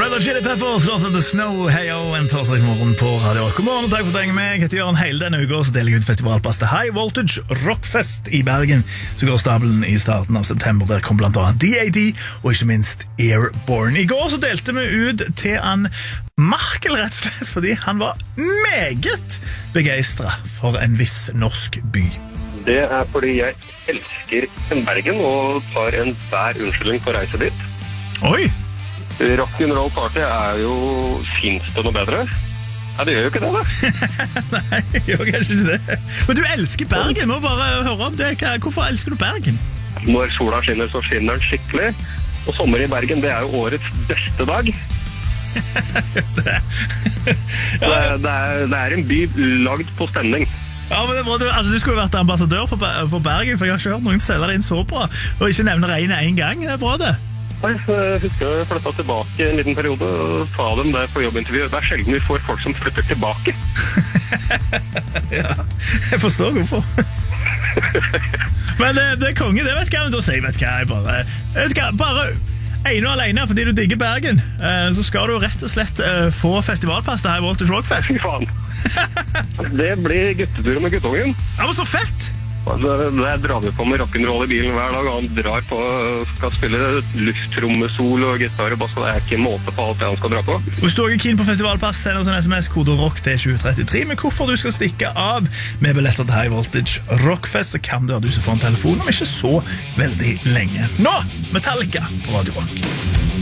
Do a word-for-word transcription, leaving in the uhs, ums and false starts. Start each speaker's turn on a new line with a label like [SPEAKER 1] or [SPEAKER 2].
[SPEAKER 1] Red Hot Chili Peppers låter The Snow. Heyo, en torsdagsmorgen på Radio Rock. God morgen, takk for at du henger med. Jeg heter Jørgen. Hele denne uka så deler jeg ut festivalpass til High Voltage Rockfest i Bergen. Så går stabelen i starten av september. Der kom blant annet D A D og ikke minst Airborne. I går så delte vi ut til han Markel, rett og slett, fordi han var meget begeistret for en viss norsk by.
[SPEAKER 2] Det er fordi jeg elsker Bergen og tar en hver unnskyldning for å reise dit.
[SPEAKER 1] Oi!
[SPEAKER 2] Rock'n'roll party er jo, finnes det noe bedre? Nei, det gjør jo ikke det, da.
[SPEAKER 1] Nei, jeg gjør kanskje ikke det. Men du elsker Bergen, må bare høre om det. Hvorfor elsker du Bergen?
[SPEAKER 2] Når sola skinner, så skinner den skikkelig. Og sommer i Bergen, det er jo årets beste dag.
[SPEAKER 1] det,
[SPEAKER 2] ja. det, er, det, er, det er en by lagd på stemning.
[SPEAKER 1] Ja, men det er bra. Du, altså, du skulle vært ambassadør for, for Bergen, for jeg har ikke hørt noen selge det inn så bra. Og ikke nevne regnet en gang, det er bra det.
[SPEAKER 2] Jeg husker jeg flyttet tilbake en liten periode og sa dem det på jobbintervjuet. Det er sjelden vi får folk som flytter tilbake.
[SPEAKER 1] Ja, jeg forstår hvorfor. Men det, det er konge, det vet jeg, men da sier jeg, vet jeg, bare, jeg skal bare ene og alene, fordi du digger Bergen, så skal du rett og slett få festivalpass til High Voltage Rockfest.
[SPEAKER 2] Fy faen. Det blir guttetur med guttungen.
[SPEAKER 1] Ja, men så fett!
[SPEAKER 2] Altså, der drar vi på med rock'n'roll i bilen hver dag, og han drar på skal spille lufttrommesol og gitar og bass, og det er ikke måte på alt det han skal dra på.
[SPEAKER 1] Hvis du er keen på festivalpass, send oss en sms, kode rock til tjue trettitre, med hvorfor du skal stikke av med billetter til High Voltage Rockfest, så kan det være du som får en telefon om ikke så veldig lenge. Nå, Metallica på Radio Rock.